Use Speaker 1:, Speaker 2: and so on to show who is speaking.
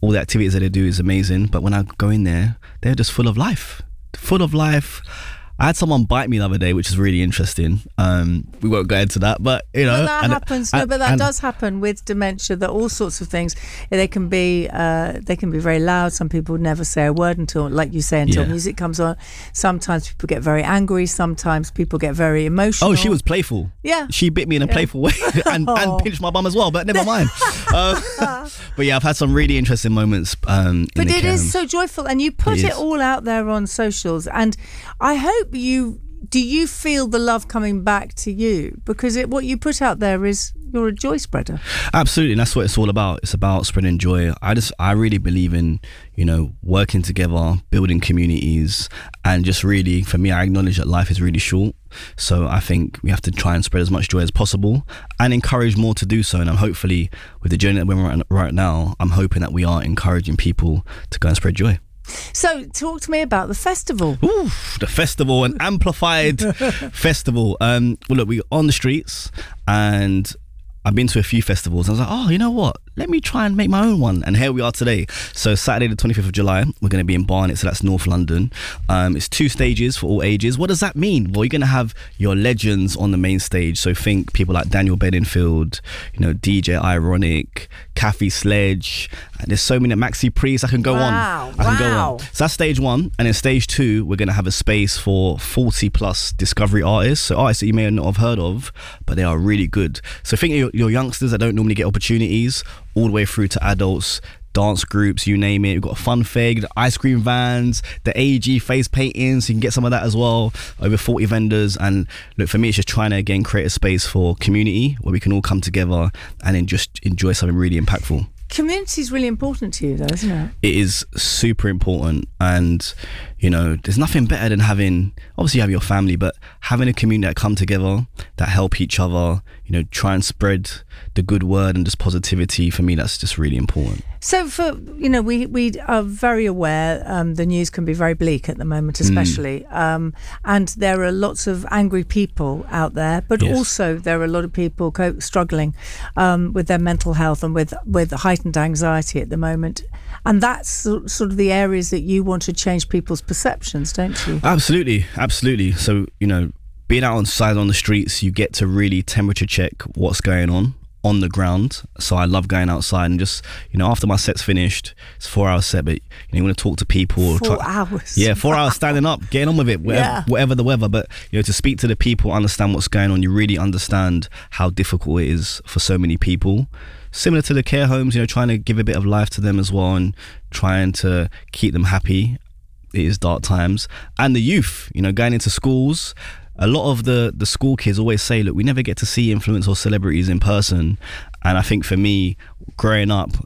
Speaker 1: all the activities that they do is amazing. But when I go in there, they're just full of life. I had someone bite me the other day, which is really interesting. We won't go into that, but you know,
Speaker 2: that happens. But that does happen with dementia. That all sorts of things. They can be very loud. Some people never say a word until, like you say, until music comes on. Sometimes people get very angry. Sometimes people get very emotional.
Speaker 1: Oh, she was playful.
Speaker 2: Yeah,
Speaker 1: she bit me in a playful way and pinched my bum as well. But never mind. But yeah, I've had some really interesting moments.
Speaker 2: But it is so joyful, and you put it all out there on socials, and I hope do you feel the love coming back to you? Because what you put out there is, you're a joy spreader.
Speaker 1: Absolutely, and that's what it's all about. It's about spreading joy. I really believe in, you know, working together, building communities, and just really, for me, I acknowledge that life is really short. So I think we have to try and spread as much joy as possible and encourage more to do so. And I'm hopefully, with the journey that we're on right now, I'm hoping that we are encouraging people to go and spread joy.
Speaker 2: So talk to me about the festival.
Speaker 1: Ooh, the festival, an amplified festival. Well, look, we're on the streets, and I've been to a few festivals. I was like, oh, you know what? Let me try and make my own one. And here we are today. So Saturday the 25th of July, we're going to be in Barnet, so that's North London. It's 2 stages for all ages. What does that mean? Well, you're going to have your legends on the main stage. So think people like Daniel Bedingfield, you know, DJ Ironic, Kathy Sledge. And there's so many, Maxi Priest. I can go on. I can go on. So that's stage 1. And in stage 2, we're going to have a space for 40 plus discovery artists. So artists that you may not have heard of, but they are really good. So think of your youngsters that don't normally get opportunities, all the way through to adults, dance groups, you name it. We've got a fun fair, the ice cream vans, the AEG face paintings. You can get some of that as well. Over 40 vendors. And look, for me, it's just trying to again create a space for community where we can all come together and then just enjoy something really impactful.
Speaker 2: Community is really important to you, though, isn't it?
Speaker 1: It is super important, and you know, there's nothing better than having, obviously you have your family, but having a community that come together, that help each other, you know, try and spread the good word and just positivity. For me, that's just really important.
Speaker 2: So we are very aware the news can be very bleak at the moment, especially, and there are lots of angry people out there, but also there are a lot of people struggling with their mental health and with heightened anxiety at the moment. And that's sort of the areas that you want to change people's perceptions, don't you? Absolutely. So, you know, being out on the streets, you get to really temperature check what's going on the ground. So I love going outside and just, you know, after my set's finished, it's a 4-hour set, but you want to talk to people. 4 hours.
Speaker 1: Yeah, 4 hours standing up, getting on with it, whatever the weather. But, you know, to speak to the people, understand what's going on, you really understand how difficult it is for so many people. Similar to the care homes, you know, trying to give a bit of life to them as well and trying to keep them happy. It is dark times. And the youth, you know, going into schools. A lot of the school kids always say, look, we never get to see influencers or celebrities in person. And I think for me, growing up,